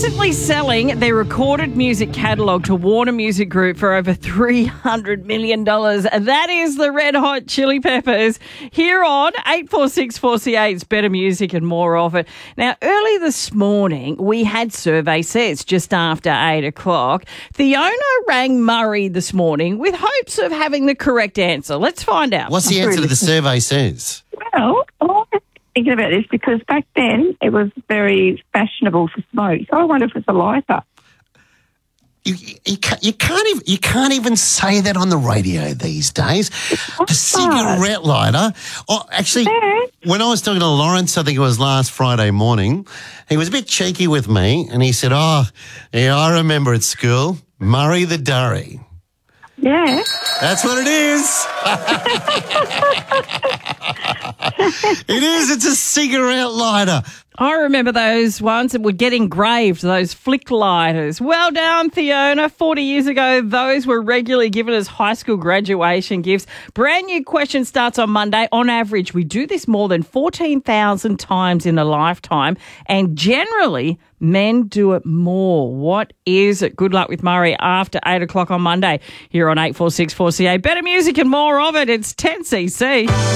recently selling their recorded music catalogue to Warner Music Group for over $300 million. That is the Red Hot Chili Peppers here on 846 4CA's Better Music and more of it. Now, early this morning, we had Survey Says just after 8 o'clock. Fiona rang Murray this morning with hopes of having the correct answer. Let's find out. What's the answer to the Survey Says? Well, I was thinking about this because back then it was very fashionable to smoke. So I wonder if it's a lighter. You can't even say that on the radio these days. A cigarette lighter. Oh, actually, when I was talking to Lawrence, I think it was last Friday morning, he was a bit cheeky with me and he said, "Oh, yeah, I remember at school, Murray the Durry." Yeah. That's what it is. It is. It's a cigarette lighter. I remember those ones that would get engraved, those flick lighters. Well done, Fiona. 40 years ago, those were regularly given as high school graduation gifts. Brand new question starts on Monday. On average, we do this more than 14,000 times in a lifetime, and generally, men do it more. What is it? Good luck with Murray after 8 o'clock on Monday here on 846 4CA. Better music and more of it. It's 10cc.